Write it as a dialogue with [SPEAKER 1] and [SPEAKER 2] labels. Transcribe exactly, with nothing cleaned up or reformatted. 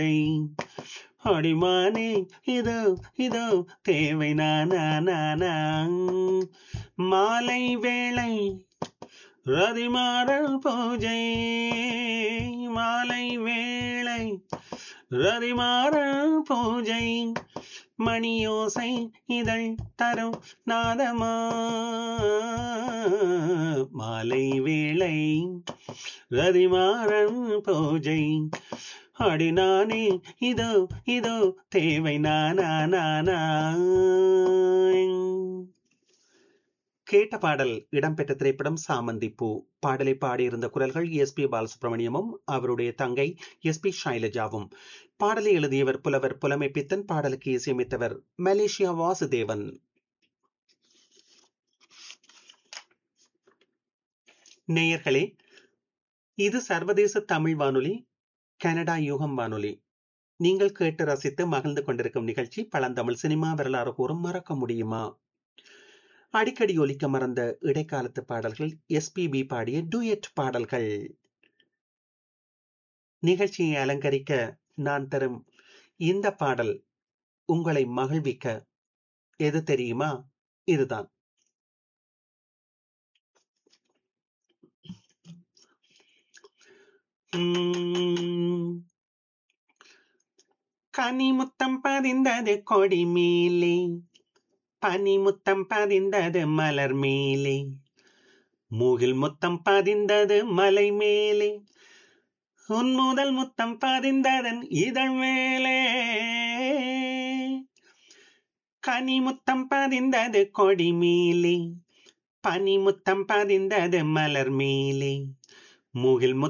[SPEAKER 1] அடிமானே இதோ இதோ தேவை நானா நானா மாலை வேளை ரதிமாறல் பூஜை மாலை வேளை ரதிமாறல் பூஜை மணியோசை இதழ் தரும் நாதமா மாலை வேளை ரதிமாறல் பூஜை அடினானே இதோ இதோ தேவை நானா நானா கேட்ட பாடல் இடம்பெற்ற திரைப்படம் சாமந்தி பூ. பாடலை பாடியிருந்த குரல்கள் எஸ் பி பாலசுப்ரமணியமும் அவருடைய தங்கை எஸ் பி ஷைலஜாவும். பாடலை எழுதியவர் புலவர் புலமை பித்தன். பாடலுக்கு இசையமைத்தவர் மலேசியா வாசுதேவன். நேயர்களே, இது சர்வதேச தமிழ் வானொலி, கனடா யூகம் வானொலி. நீங்கள் கேட்டு ரசித்து மகிழ்ந்து கொண்டிருக்கும் நிகழ்ச்சி பழந்தமிழ் சினிமா வரலாறு கூறும் மறக்க முடியுமா. அடிக்கடி ஒலிக்க மறந்த இடைக்காலத்து பாடல்கள், எஸ்பிபி பாடிய டூயட் பாடல்கள். நிகழ்ச்சியை அலங்கரிக்க நான் தரும் இந்த பாடல் உங்களை மகிழ்விக்க எது தெரியுமா? இதுதான். கனிமுத்தம் பதிந்தது கொடி மேலே, பனிமுத்தம் பதிந்தது மலர் மேலே, மூகில் முத்தம் பதிந்தது மலை மேலே, உன் முதல் முத்தம் பதிந்ததன் இதழ் மேலே. கனிமுத்தம் பதிந்தது கொடி மேலே, பனிமுத்தம் பதிந்தது மலர் மேலே, மூகில்